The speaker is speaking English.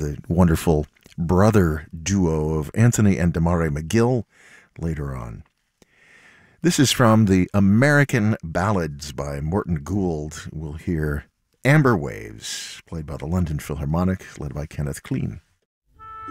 the wonderful brother duo of Anthony and Damari McGill later on. This is from the American Ballads by Morton Gould. We'll hear Amber Waves, played by the London Philharmonic, led by Kenneth Clean.